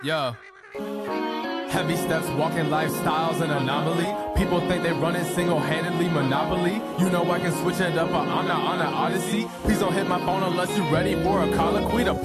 Yeah. Heavy steps, walking lifestyles, an anomaly. People think they run it single-handedly, monopoly. You know I can switch it up, but I'm not on an odyssey. Please don't hit my phone unless you're ready for a colloquy.